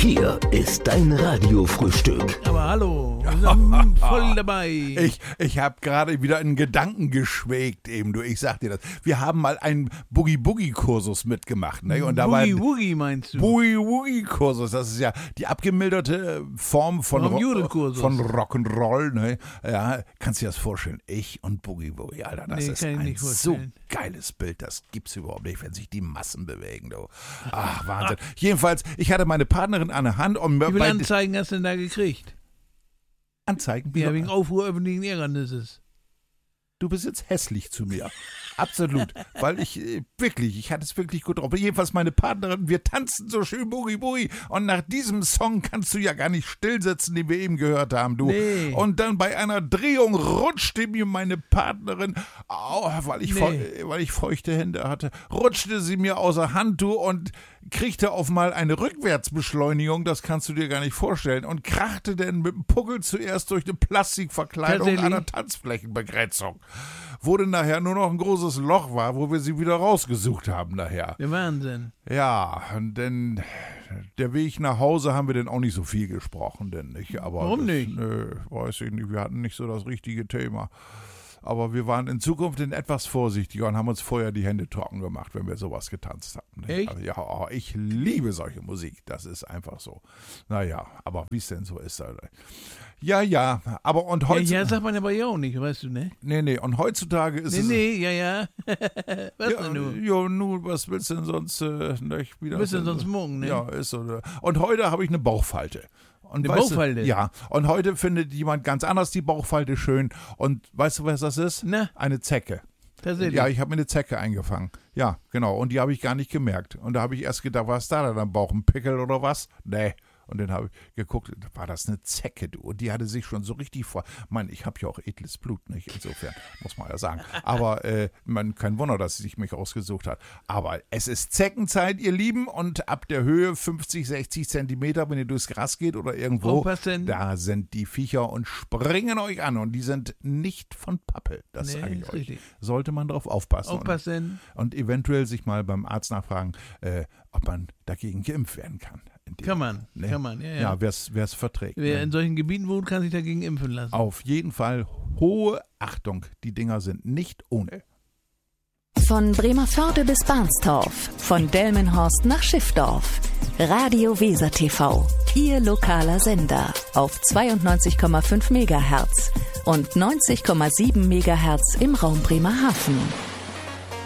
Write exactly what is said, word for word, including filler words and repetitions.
Hier ist dein Radiofrühstück. Aber hallo, wir sind voll dabei. Ich, ich habe gerade wieder einen Gedanken geschwelgt eben, du, ich sag dir das. Wir haben mal einen Boogie-Boogie-Kursus mitgemacht, ne? Und da Boogie war Woogie meinst du? Boogie-Woogie-Kursus, das ist ja die abgemilderte Form von, Vom Ro- Judelkursus. von Rock'n'Roll, ne? Ja, kannst du dir das vorstellen? Ich und Boogie-Woogie, Alter, das Nee, ist kann ich ein nicht so vorstellen. geiles Bild, das gibt's überhaupt nicht, wenn sich die Massen bewegen, du. Ach, Wahnsinn. Jedenfalls, ich hatte meine Partnerin an der Hand und Wie viele bei Anzeigen hast du denn da gekriegt? Anzeigen. Ja, wegen Aufruhr öffentlichen Ärgernisses. Du bist jetzt hässlich zu mir. Absolut. Weil ich äh, wirklich, ich hatte es wirklich gut drauf. Jedenfalls meine Partnerin, wir tanzen so schön Boogie Boogie. Und nach diesem Song kannst du ja gar nicht stillsitzen, den wir eben gehört haben, du. Nee. Und dann bei einer Drehung rutschte mir meine Partnerin, au, weil, ich Nee. feu- weil ich feuchte Hände hatte, rutschte sie mir außer Hand, du, und kriegte auf mal eine Rückwärtsbeschleunigung, das kannst du dir gar nicht vorstellen, und krachte dann mit dem Puckel zuerst durch eine Plastikverkleidung Tatsächlich? einer Tanzflächenbegrenzung. Wurde nachher nur noch ein großes Loch war, wo wir sie wieder rausgesucht haben nachher. Der Wahnsinn. Ja, und dann der Weg nach Hause haben wir dann auch nicht so viel gesprochen, denn nicht. Aber Warum das, nicht? Nö, weiß ich nicht. Wir hatten nicht so das richtige Thema. Aber wir waren in Zukunft dann etwas vorsichtiger und haben uns vorher die Hände trocken gemacht, wenn wir sowas getanzt hatten. Echt? Also, ja, oh, ich liebe solche Musik. Das ist einfach so. Naja, aber wie es denn so ist. Alter. Ja, ja, aber und Ja, heutzutage. ja, sagt man aber ja auch nicht, weißt du, ne? Nee, nee, und heutzutage ist Nee, es. nee, ja, ja. Was Ja, denn du? ja, nun, was willst du denn sonst äh, nicht wieder? Was willst du denn sonst morgen, ne? Ja, ist so. ne? Und heute habe ich eine Bauchfalte. Und Eine weißt Bauchfalte? Du, ja, und heute findet jemand ganz anders die Bauchfalte schön. Und weißt du, was das ist? Na? Eine Zecke. Tatsächlich. Ja, ich habe mir eine Zecke eingefangen. Ja, genau. Und die habe ich gar nicht gemerkt. Und da habe ich erst gedacht, was ist da denn am Bauch? Ein Pickel oder was? Nee. Und dann habe ich geguckt, war das eine Zecke, du. Und die hatte sich schon so richtig vor. Ich meine, ich habe ja auch edles Blut, nicht? Insofern, muss man ja sagen. Aber äh, man, kein Wunder, dass sie sich mich ausgesucht hat. Aber es ist Zeckenzeit, ihr Lieben. Und ab der Höhe fünfzig, sechzig Zentimeter, wenn ihr durchs Gras geht oder irgendwo, Aufpassen. da sind die Viecher und springen euch an. Und die sind nicht von Pappe. Das Nee, sage ich ist euch. richtig. Sollte man drauf aufpassen. Aufpassen. Und, und eventuell sich mal beim Arzt nachfragen, äh, ob man dagegen geimpft werden kann. In dem- Kann man, Ne? kann man, ja, ja. Ja, wer es verträgt. Wer ne? in solchen Gebieten wohnt, kann sich dagegen impfen lassen. Auf jeden Fall hohe Achtung. Die Dinger sind nicht ohne. Von Bremerförde bis Barnstorf, von Delmenhorst nach Schiffdorf. Radio Weser T V, Ihr lokaler Sender auf zweiundneunzig Komma fünf Megahertz und neunzig Komma sieben Megahertz im Raum Bremerhaven.